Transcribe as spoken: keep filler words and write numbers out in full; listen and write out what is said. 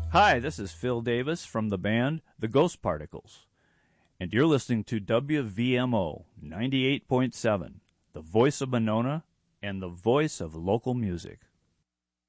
Hi, this is Phil Davis from the band The Ghost Particles, and you're listening to W V M O ninety-eight point seven, the voice of Monona and the voice of local music.